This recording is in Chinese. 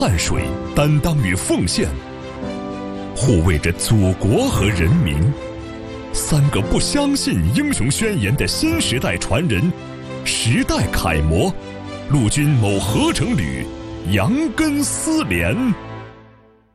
汗水、担当与奉献，护卫着祖国和人民。三个不相信英雄宣言的新时代传人，时代楷模，陆军某合成旅杨根思廉。